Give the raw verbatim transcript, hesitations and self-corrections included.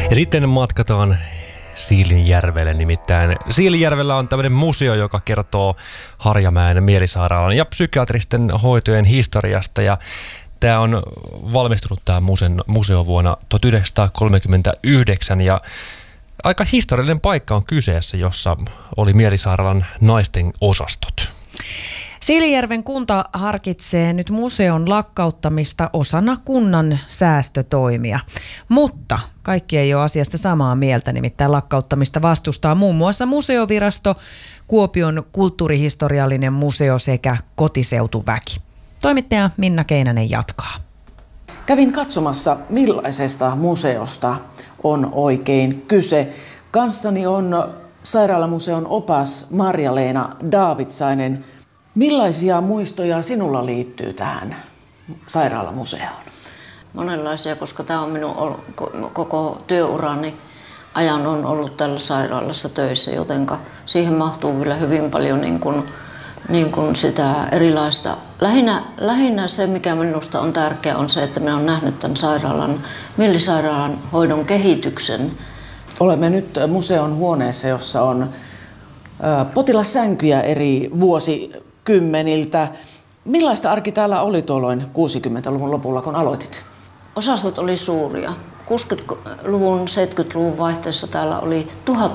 Ja sitten matkataan Siilinjärvelle, nimittäin Siilinjärvellä on tämmöinen museo, joka kertoo Harjamäen mielisairaalan ja psykiatristen hoitojen historiasta, ja tämä on valmistunut tämä museo vuonna tuhatyhdeksänsataakolmekymmentäyhdeksän, ja aika historiallinen paikka on kyseessä, jossa oli mielisairaalan naisten osastot. Siilinjärven kunta harkitsee nyt museon lakkauttamista osana kunnan säästötoimia, mutta kaikki ei ole asiasta samaa mieltä, nimittäin lakkauttamista vastustaa muun muassa museovirasto, Kuopion kulttuurihistoriallinen museo sekä kotiseutuväki. Toimittaja Minna Keinänen jatkaa. Kävin katsomassa, millaisesta museosta on oikein kyse. Kanssani on Sairaalamuseon opas Marja-Leena Daavitsainen. Millaisia muistoja sinulla liittyy tähän sairaalamuseoon? Monenlaisia, koska tämä on minun koko työurani ajan on ollut tällä sairaalassa töissä, joten siihen mahtuu kyllä hyvin paljon niin kuin, niin kuin sitä erilaista. Lähinnä, lähinnä se, mikä minusta on tärkeää, on se, että minä olen nähnyt tämän sairaalan, mielisairaalan hoidon kehityksen. Olemme nyt museon huoneessa, jossa on potilassänkyjä eri vuosikymmeniltä. Millaista arki täällä oli tuolloin kuusikymmentäluvun lopulla, kun aloitit? Osastot oli suuria. kuusikymmentäluvun, seitsemänkymmentäluvun vaihteessa täällä oli tuhat